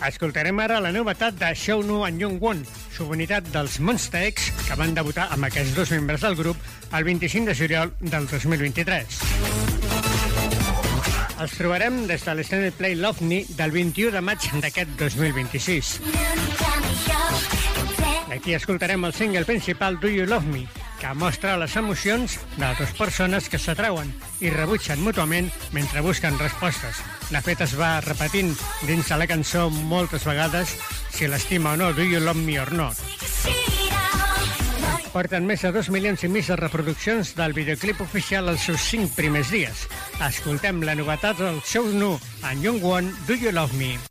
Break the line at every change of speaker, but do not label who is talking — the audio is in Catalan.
Escoltarem ara la novetat de Show Nu en Young Won, subunitat dels Monsta X, que van debutar amb aquests dos membres del grup el 25 de juliol del 2023. Els trobarem des de l'Extended Play Love Me del 21 de maig d'aquest 2026. Aquí escoltarem el single principal Do You Love Me, que mostra les emocions de dues persones que s'atrauen i rebutgen mútuament mentre busquen respostes. De fet, es va repetint dins de la cançó moltes vegades si l'estima o no, Do You Love Me or Not. Porten més de 2 milions i mig de reproduccions del videoclip oficial els seus 5 primers dies. Escoltem la novetat del Show Nu en Young Won, Do You Love Me?